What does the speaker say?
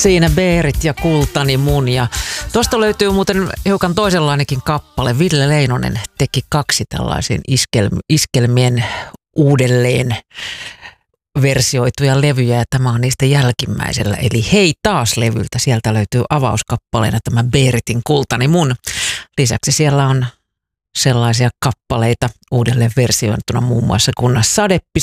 Siinä Beerit ja Kultani mun. Ja tuosta löytyy muuten hiukan toisenlainenkin kappale. Ville Leinonen teki 2 tällaisen iskelmien uudelleen versioituja levyjä ja tämä on niistä jälkimmäisellä. Eli Hei taas -levyltä. Sieltä löytyy avauskappaleena tämä Beeritin Kultani mun. Lisäksi siellä on sellaisia kappaleita uudelleen versiointuna muun muassa kuin Sadepisara